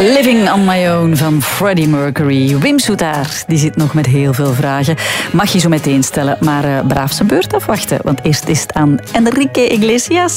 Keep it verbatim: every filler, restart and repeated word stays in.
Living on my own van Freddie Mercury. Wim Soetaar, die zit nog met heel veel vragen. Mag je zo meteen stellen, maar uh, braaf zijn beurt afwachten. Want eerst is het aan Enrique Iglesias.